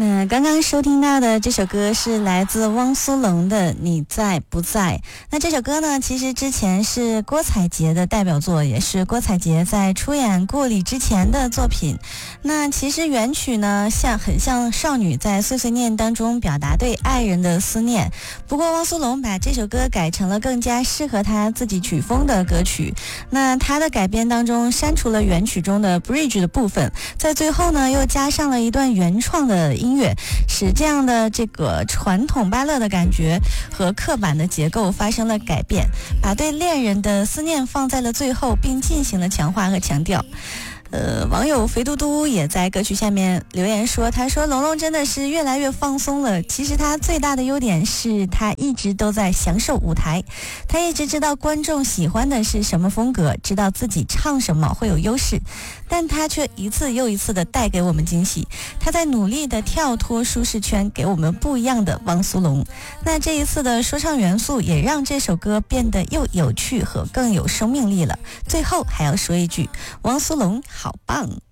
那刚刚收听到的这首歌是来自汪苏泷的《你在不在》。那这首歌呢，其实之前是郭采洁的代表作，也是郭采洁在出演《故里》之前的作品。那其实原曲呢，很像少女在碎碎念当中表达对爱人的思念。不过汪苏泷把这首歌改成了更加适合他自己曲风的歌曲。那他的改编当中删除了原曲中的 bridge 的部分，在最后呢又加上了一段原创的音乐，使这样的这个传统芭乐的感觉和刻板的结构发生了改变，把对恋人的思念放在了最后，并进行了强化和强调。网友肥嘟嘟也在歌曲下面留言说，他说龙龙真的是越来越放松了，其实他最大的优点是他一直都在享受舞台，他一直知道观众喜欢的是什么风格，知道自己唱什么会有优势，但他却一次又一次的带给我们惊喜，他在努力的跳脱舒适圈，给我们不一样的汪苏泷。那这一次的说唱元素也让这首歌变得又有趣和更有生命力了。最后还要说一句，汪苏泷好棒。